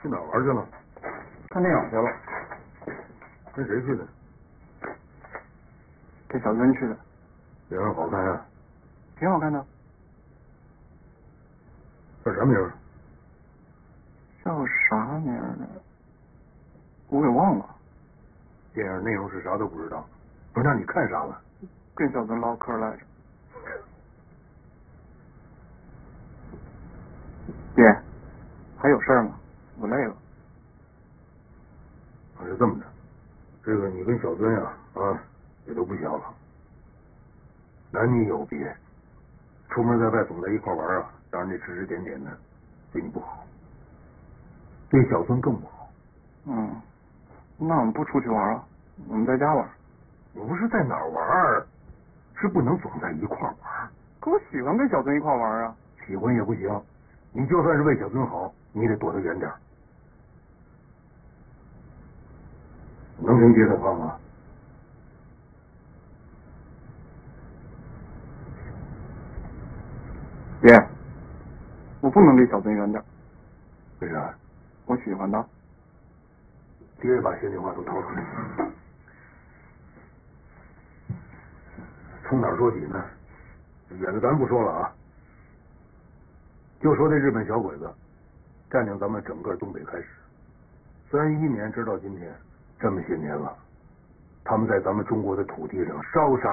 去哪儿玩去了？ 看电影去了。 跟谁去的？ 跟小尊去的。 电影好看呀？ 挺好看的。 叫啥名儿？ 叫啥名儿呢？我给忘了。 电影内容是啥都不知道。不是，那你看啥了？ 跟小尊唠嗑来着。爹，还有事儿吗？我累了。 是这么的，这个你跟小尊呀，也都不小了，男女有别，出门在外总在一块玩啊，让人家指指点点的，对你不好，对小尊更不好。 那我们不出去玩啊，我们在家玩。 不是在哪儿玩，是不能总在一块玩。 可我喜欢跟小尊一块玩啊。 喜欢也不行，你就算是为小尊好，你也得躲得远点。能听爹的话吗？ 爹，我不能离小尊远点。 为啥？ 我喜欢他。 爹把心里话都掏出来。从哪儿说起呢？远的咱不说了啊，就说这日本小鬼子占领咱们整个东北开始，31年直到今天，这么些年了，他们在咱们中国的土地上烧杀